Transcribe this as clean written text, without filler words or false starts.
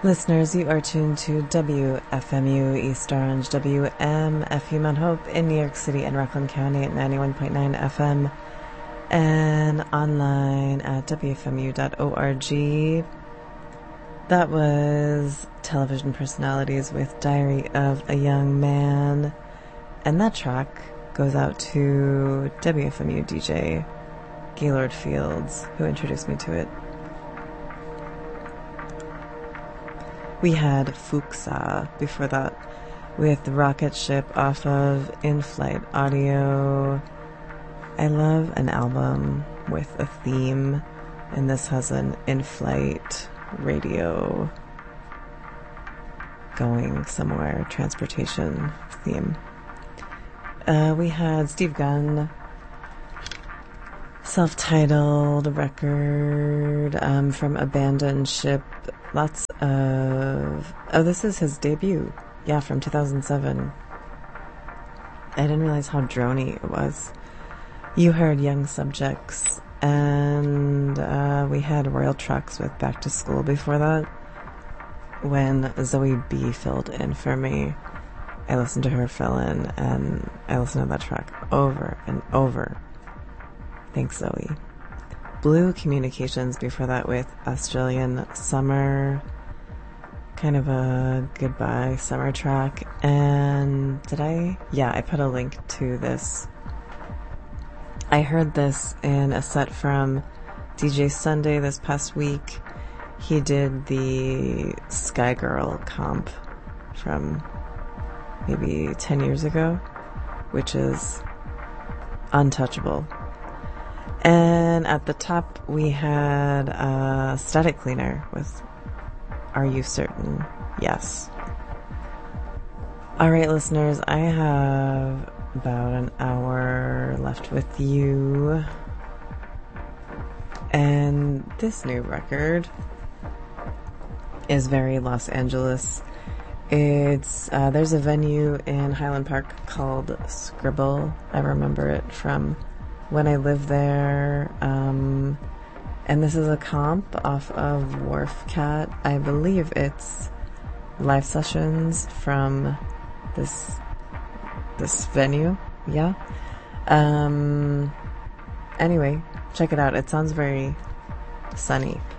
Listeners, you are tuned to WFMU East Orange, WMFU Mount Hope in New York City and Rockland County at 91.9 FM and online at WFMU.org. That was Television Personalities with Diary of a Young Man, and that track goes out to WFMU DJ Gaylord Fields, who introduced me to it. We had Fuchsia before that with Rocket Ship off of In-Flight Audio. I love an album with a theme, and this has an in-flight radio going somewhere, transportation theme. We had Steve Gunn, self-titled record from Abandoned Ship. Lots of... Oh, this is his debut. Yeah, from 2007. I didn't realize how droney it was. You heard Young Subjects, and we had Royal Trucks with Back to School before that. When Zoe B filled in for me, I listened to her fill in, and I listened to that track over and over. Thanks, Zoe. Blue Communications before that with Australian Summer. Kind of a goodbye summer track. And did I? Yeah, I put a link to this. I heard this in a set from DJ Sunday this past week. He did the Sky Girl comp from maybe 10 years ago, which is untouchable. And at the top, we had Static Cleaner with Are You Certain? Yes. All right, listeners, I have about an hour left with you. And this new record is very Los Angeles. It's there's a venue in Highland Park called Scribble. I remember it from when I lived there, and this is a comp off of Wharf Cat. I believe it's live sessions from this venue. Yeah. Anyway, check it out. It sounds very sunny.